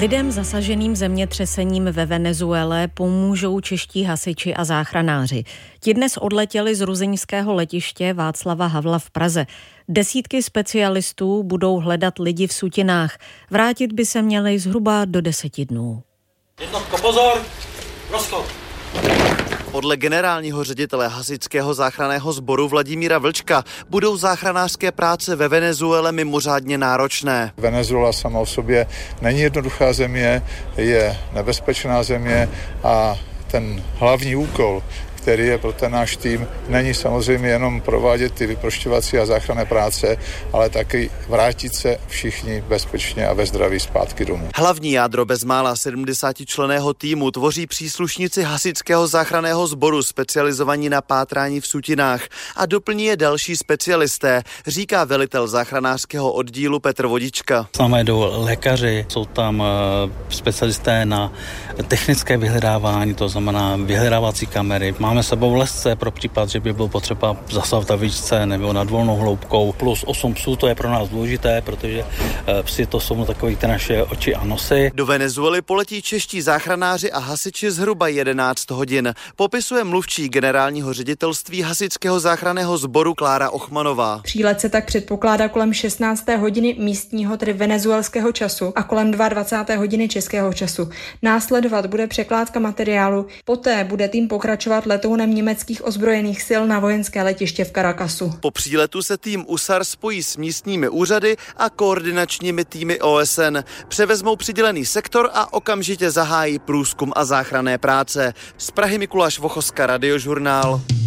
Lidem zasaženým zemětřesením ve Venezuele pomůžou čeští hasiči a záchranáři. Ti dnes odletěli z ruzyňského letiště Václava Havla v Praze. Desítky specialistů budou hledat lidi v sutinách. Vrátit by se měli zhruba do 10 dnů. Jednotko, pozor, rozchod. Podle generálního ředitele hasičského záchranného sboru Vladimíra Vlčka budou záchranářské práce ve Venezuele mimořádně náročné. Venezuela sama o sobě není jednoduchá země, je nebezpečná země a ten hlavní úkol, který je pro ten náš tým, není samozřejmě jenom provádět ty vyprošťovací a záchranné práce, ale taky vrátit se všichni bezpečně a ve zdraví zpátky domů. Hlavní jádro bezmála 70členného týmu tvoří příslušníci hasičského záchranného sboru specializovaní na pátrání v sutinách a doplní je další specialisté, říká velitel záchranářského oddílu Petr Vodička. S námi jdou lékaři, jsou tam specialisté na technické vyhledávání, to znamená vyhledávací kamery. Máme s sebou lesce pro případ, že by bylo potřeba zasahovat na výšce nebo nad volnou hloubkou. Plus 8 psů, to je pro nás důležité, protože psi to jsou takové ty naše oči a nosy. Do Venezuely poletí čeští záchranáři a hasiči zhruba 11 hodin. Popisuje mluvčí generálního ředitelství hasičského záchranného sboru Klára Ochmanová. Přílet se tak předpokládá kolem 16. hodiny místního, tedy venezuelského času a kolem 22. hodiny českého času. Následovat bude překládka materiálu, poté bude tým pokračovat letounem německých ozbrojených sil na vojenské letiště v Caracasu. Po příletu se tým USAR spojí s místními úřady a koordinačními týmy OSN. Převezmou přidělený sektor a okamžitě zahájí průzkum a záchranné práce. Z Prahy Mikuláš Vochoska, Radiožurnál.